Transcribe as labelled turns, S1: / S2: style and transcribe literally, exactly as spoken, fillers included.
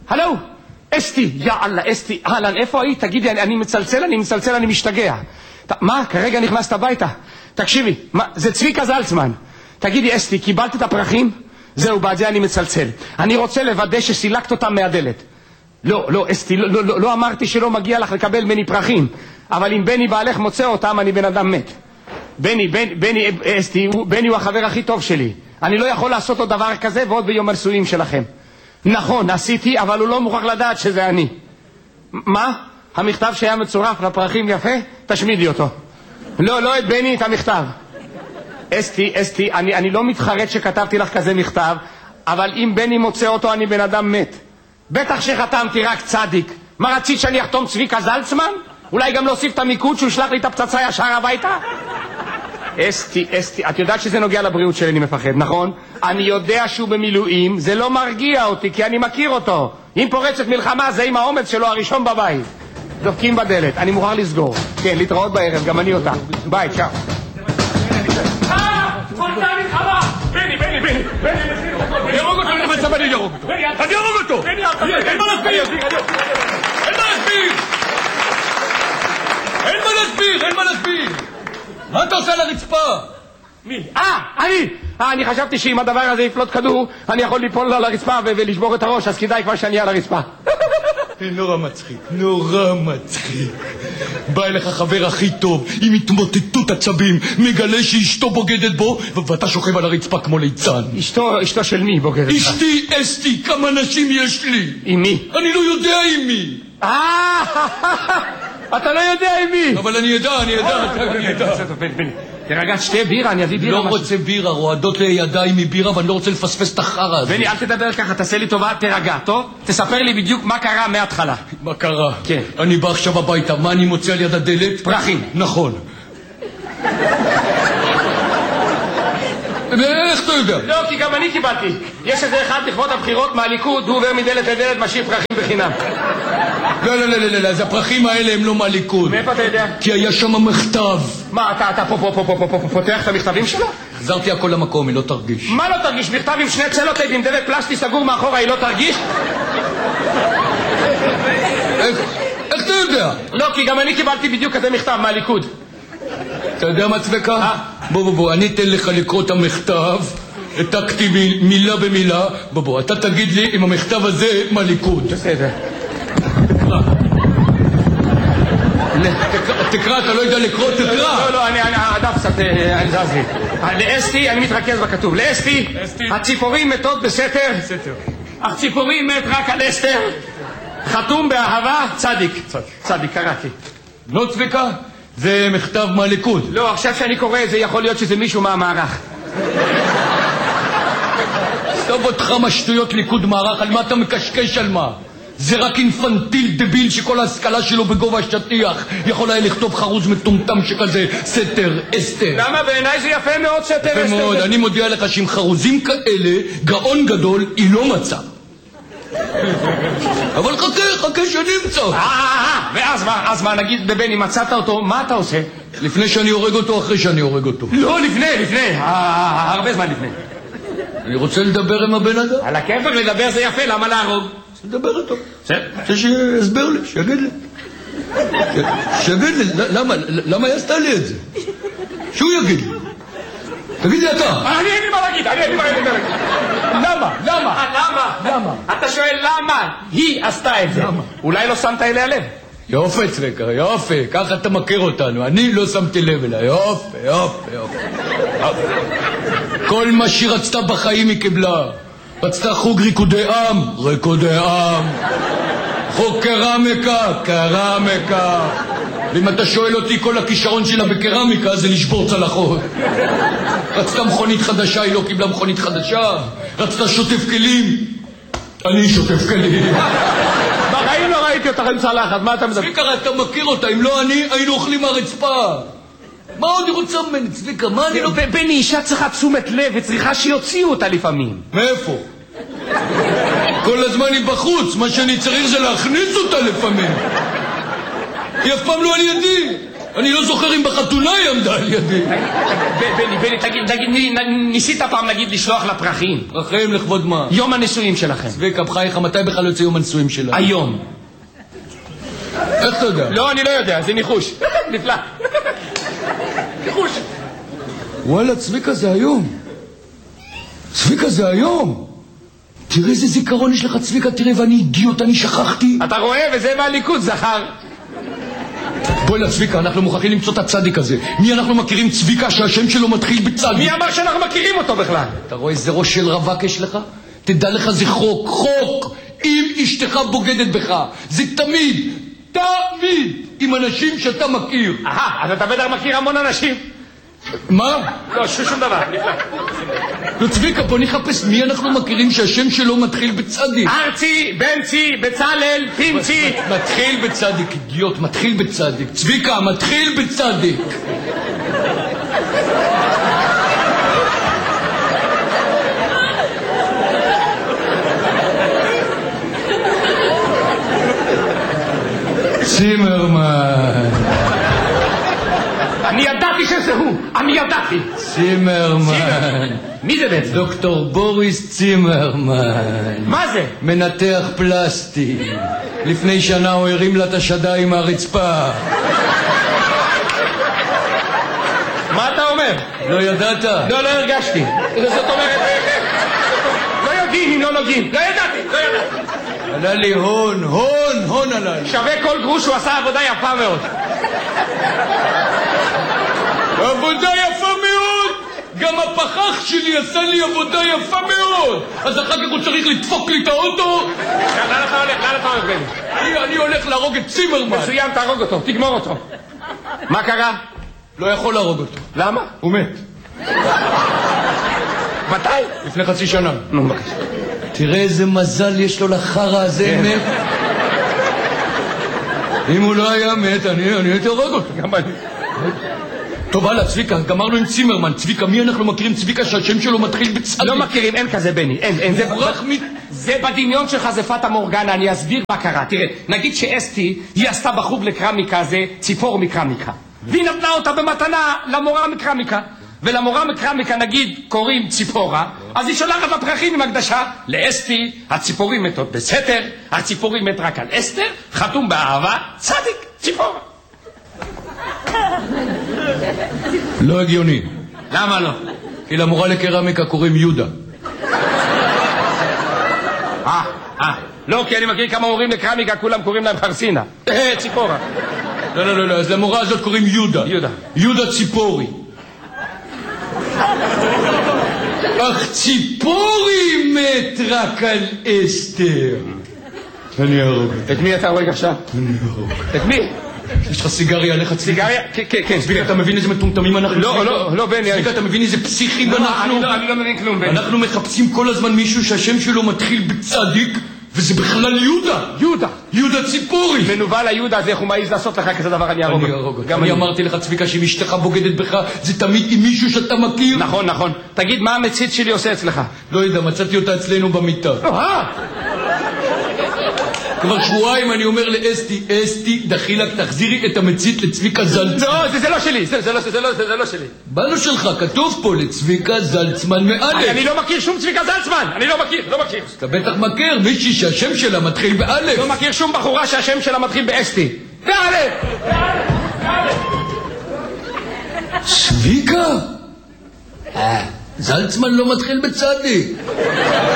S1: הלו, אסתי, יאללה, אסתי, אהלן, איפה היית? תגידי, אני, אני מצלצל, אני מצלצל, אני משתגע. ת, מה, כרגע נכנסת הביתה? תקשיבי, מה, זה צביקה זלצמן. תגידי, אסתי, קיבלת את הפרחים? זהו, בעד זה אני מצלצל. אני רוצה לוודא שסילקת אותם מהדלת. לא, לא, אסתי, לא, לא, לא, לא אמרתי שלא מגיע לך לקבל בני פרחים, אבל אם בני בעלך מוצא אותם, אני בן אדם מת. בני, בני, בני, אסתי, בני הוא החבר הכי טוב שלי. אני לא יכול לעשות עוד דבר כזה ועוד ביום הרסויים שלכם. נכון, עשיתי, אבל הוא לא מוכרח לדעת שזה אני. מה? המכתב שהיה מצורף לפרחים יפה? תשמידי אותו. לא, לא את בני, את המכתב. אסתי, אסתי, אני, אני לא מתחרט שכתבתי לך כזה מכתב, אבל אם בני מוצא אותו, אני בן אדם מת. בטח שחתמתי רק צדיק. מה רצית שאני אחתום צביקה זלצמן? אולי גם להוסיף את המיקוד שהוא ישלח לי את הפצצה ישר הביתה? אסתי, אסתי, את יודעת שזה נוגע לבריאות שלי, אני מפחד, נכון? אני יודע שהוא במילואים, זה לא מרגיע אותי, כי אני מכיר אותו. אם פורצת מלחמה, זה עם האומץ שלו הראשון בבית. דופקים בדלת, אני מוכרח לסגור. כן, להתראות בערב, גם אני אותה. ביי, צ'או. אה, פורצה מלחמה! בני, בני, בני, בני, ירוג אותו, אני חושב אני ירוג אותו. אני ירוג אותו! אין מה להסביר! אין מה להסביר! אין מה להסביר! אין מה להסביר! מה אתה עושה לרצפה? מי? אה, אני! אה, אני חשבתי שאם הדבר הזה יפלוט כדור, אני יכול ליפול על הרצפה ולשבור את הראש, אז כדאי כבר שאני על הרצפה.
S2: נורא מצחיק, נורא מצחיק. בא אליך חבר הכי טוב, עם התמוטטות עצבים, מגלה שאשתו בוגדת בו, ואתה שוכב על הרצפה כמו ליצן.
S1: אשתו, אשתו של מי בוגדת?
S2: אשתי, אסתי, כמה נשים יש לי?
S1: עם מי?
S2: אני לא יודע עם מי.
S1: אה, אתה לא יודע עם מי.
S2: אבל אני יודע, אני יודע, אני יודע.
S1: תרגע, שתי בירה, אני אביא בירה.
S2: לא רוצה בירה, רועדות לידיים מבירה, ואני לא רוצה לפספס את החרא הזה.
S1: בני, אל תדבר ככה, תעשה לי טובה, תרגע, טוב? תספר לי בדיוק מה קרה מההתחלה.
S2: מה קרה?
S1: כן.
S2: אני בא עכשיו הביתה, מה אני מוצא על יד הדלת?
S1: פרחים.
S2: נכון. איך אתה יודע?
S1: לא, כי גם אני קיבלתי. יש איזה אחד לכבוד הבחירות מהליכוד, הוא עובר מדלת לדלת, משאיר פרחים בחינם.
S2: לא, לא, לא, לא, לא, אז הפרחים האלה הם לא מהליכוד.
S1: מאיפה אתה יודע?
S2: כי היה שם מכתב.
S1: מה, אתה, אתה פה, פה, פה, פה, פה, פה, פותח את המכתבים שלו?
S2: חזרתי הכל למקום, היא לא תרגיש.
S1: מה לא תרגיש? מכתב עם שני צלוטייפ עם דלת פלסטי סגור מאחורה, היא לא תרגיש?
S2: איך, איך אתה יודע?
S1: לא, כי גם אני קיבלתי בדיוק כזה מכתב מהליכוד.
S2: אתה יודע מה צבקה? בוא בוא בוא, אני אתן לך לקרוא את המכתב, העתקתי מילה במילה, בוא בוא, אתה תגיד לי אם המכתב הזה מהליכוד.
S1: בסדר.
S2: תקרא, אתה לא יודע לקרוא, תקרא.
S1: לא, לא, הדף קצת זז לי. לאסתי, אני מתרכז בכתוב. לאסתי, הציפורים מתות בסתר. הציפורים מת רק על אסתר. חתום באהבה, צדיק. צדיק, קראתי.
S2: לא צביקה? זה מכתב מהליכוד.
S1: לא, עכשיו שאני קורא את זה, יכול להיות שזה מישהו מהמערך.
S2: סתוב אותך משטויות ליכוד מערך, על מה אתה מקשקש על מה? זה רק אינפנטיל דביל שכל ההשכלה שלו בגובה השטיח יכול היה לכתוב חרוז מטומטם שכזה סתר אסתר.
S1: למה? בעיניי זה יפה מאוד סתר אסתר.
S2: יפה מאוד, אני מודיע לך שעם חרוזים כאלה גאון גדול היא לא מצא. אבל חכה, חכה שנמצא.
S1: ואז מה, אז מה, נגיד בבני מצאת אותו, מה אתה עושה?
S2: לפני שאני הורג אותו, אחרי שאני הורג אותו.
S1: לא, לפני, לפני, הרבה זמן לפני.
S2: אני רוצה לדבר עם הבן אדם.
S1: על הכיפק לדבר זה יפה, למה להרוג?
S2: לדבר איתו. רוצה שיסבר לי, שיגיד לי. שיגיד לי, למה, למה עשתה לי את זה? שהוא יגיד לי. תגיד לי אתה.
S1: אני אין לי מה להגיד, אני אין לי מה להגיד.
S2: למה? למה?
S1: למה?
S2: למה?
S1: אתה שואל למה היא עשתה את זה.
S2: למה?
S1: אולי לא שמת אליה לב.
S2: יופי צבקה, יופי, ככה אתה מכיר אותנו. אני לא שמתי לב אליה, יופי, יופי, יופי. כל מה שהיא רצתה בחיים היא קיבלה. רצתה חוג ריקודי עם, ריקודי עם. חוג קרמיקה, קרמיקה. ואם אתה שואל אותי, כל הכישרון שלה בקרמיקה זה לשבור צלחות. רצתה מכונית חדשה, היא לא קיבלה מכונית חדשה. רצתה שוטף כלים, אני שוטף כלים.
S1: בחיים לא ראיתי אותך עם צלחת, מה אתה מדבר?
S2: צביקה, אתה מכיר אותה, אם לא אני, היינו אוכלים מהרצפה. מה עוד היא רוצה ממני, צביקה? מה אני לא...
S1: בני, אישה צריכה תשומת לב וצריכה שיוציאו אותה לפעמים.
S2: מאיפה? כל הזמן היא בחוץ, מה שאני צריך זה להכניס אותה לפעמים. היא אף פעם לא על ידי. אני לא זוכר אם בחתונה היא עמדה על ידי.
S1: בני, בני, תגיד, תגיד, ניסית פעם נגיד לשלוח לה פרחים?
S2: פרחים לכבוד מה?
S1: יום הנישואים שלכם.
S2: צביקה, בחייך, מתי בכלל יוצא יום הנישואים שלה?
S1: היום.
S2: איך אתה יודע?
S1: לא, אני לא יודע, זה ניחוש. נפלא. ניחוש.
S2: וואלה, צביקה, זה היום. צביקה, זה היום. תראה איזה זיכרון יש לך, צביקה, תראה, ואני אידיוט, אני שכחתי.
S1: אתה רואה, וזה מהליכוד, זכר.
S2: בואי לצביקה, אנחנו מוכרחים למצוא את הצדיק הזה. מי אנחנו מכירים צביקה שהשם שלו מתחיל בצדיק?
S1: מי אמר שאנחנו מכירים אותו בכלל?
S2: אתה רואה איזה ראש של רווק יש לך? תדע לך, זה חוק, חוק. אם אשתך בוגדת בך, זה תמיד, תמיד, עם אנשים שאתה מכיר.
S1: אהה, אז אתה בטח מכיר המון אנשים.
S2: מה?
S1: לא, שום דבר.
S2: לא, צביקה, בוא נחפש מי אנחנו מכירים שהשם שלו מתחיל בצדיק.
S1: ארצי, בנצי, בצלל, פינצי.
S2: מתחיל בצדיק, אידיוט, מתחיל בצדיק. צביקה, מתחיל בצדיק. צימרמן.
S1: אני ידעתי שזה הוא, אני ידעתי.
S2: צימרמן.
S1: מי זה בעצם?
S2: דוקטור בוריס צימרמן.
S1: מה זה?
S2: מנתח פלסטי. לפני שנה הוא הרים לה את השדיים מהרצפה.
S1: מה אתה אומר?
S2: לא ידעת?
S1: לא, לא הרגשתי. זאת אומרת, לא יודעים אם לא נוגעים. לא ידעתי, לא ידעתי.
S2: עלה לי הון, הון, הון עלה לי.
S1: שווה כל גרוש, הוא עשה עבודה יפה מאוד.
S2: עבודה יפה מאוד! גם הפחח שלי עשה לי עבודה יפה מאוד! אז אחר כך הוא צריך לדפוק לי את האוטו?
S1: לאן אתה הולך? לאן אתה הולך, בני?
S2: אני, אני הולך להרוג את צימרמן.
S1: מצוין, תהרוג אותו, תגמור אותו. מה קרה?
S2: לא יכול להרוג אותו.
S1: למה?
S2: הוא מת.
S1: מתי?
S2: לפני חצי שנה.
S1: נו, בבקשה.
S2: תראה איזה מזל יש לו לחרא הזה, מת. אם הוא לא היה מת, אני, אני הייתי הרוג אותו.
S1: גם אני.
S2: טוב, הלאה, צביקה, גמרנו עם צימרמן. צביקה, מי אנחנו מכירים? צביקה שהשם שלו מתחיל בצדיק.
S1: לא מכירים, אין כזה, בני, אין, אין. זה, זה בדמיון שלך, זה פטה מורגנה, אני אסביר מה קרה. תראה, נגיד שאסתי, היא עשתה בחוג לקרמיקה, זה ציפור מקרמיקה. והיא נתנה אותה במתנה למורה מקרמיקה. ולמורה מקרמיקה, נגיד, קוראים ציפורה, אז היא שולחת בפרחים עם הקדשה לאסתי, הציפורים מתות בסתר, הציפורים מת רק על אסתר, חתום באהבה, צדיק, ציפורה.
S2: לא הגיוני.
S1: למה לא?
S2: כי למורה לקרמיקה קוראים יהודה.
S1: אה, אה. לא, כי אני מכיר כמה מורים לקרמיקה, כולם קוראים להם חרסינה. אה, ציפורה.
S2: לא, לא, לא, לא, אז למורה הזאת קוראים יהודה.
S1: יהודה.
S2: יהודה ציפורי. אך ציפורי מת רק על אסתר. אני ארוג.
S1: את מי אתה הורג עכשיו?
S2: אני ארוג.
S1: את מי?
S2: יש לך סיגריה עליך?
S1: סיגריה? כן, כן.
S2: צביקה, אתה מבין איזה מטומטמים אנחנו?
S1: לא, לא, לא, בני.
S2: צביקה, אתה מבין איזה פסיכים אנחנו?
S1: אני לא מבין כלום, בני.
S2: אנחנו מחפשים כל הזמן מישהו שהשם שלו מתחיל בצדיק, וזה בכלל יהודה.
S1: יהודה.
S2: יהודה ציפורי.
S1: מנוול היהודה הזה, איך הוא מעיז לעשות לך כזה דבר, אני ארוג.
S2: אני ארוג. גם אני אמרתי לך, צביקה, שאם אשתך בוגדת בך, זה תמיד עם מישהו שאתה מכיר.
S1: נכון, נכון. תגיד, מה המצית שלי עושה אצלך?
S2: לא יודע, מצאתי אותה אצלנו במיטה.
S1: אה!
S2: כבר שבועיים אני אומר לאסתי, אסתי, דחילק, תחזירי את המצית לצביקה זלצמן.
S1: לא, זה לא שלי, זה לא שלי.
S2: בנו שלך, כתוב פה לצביקה זלצמן מאלף.
S1: אני לא מכיר שום צביקה זלצמן, אני לא מכיר, לא מכיר.
S2: אתה בטח מכיר מישהי שהשם שלה מתחיל באלף.
S1: לא מכיר שום בחורה שהשם שלה מתחיל באסתי. באלף!
S2: צביקה? זלצמן לא מתחיל בצדיק.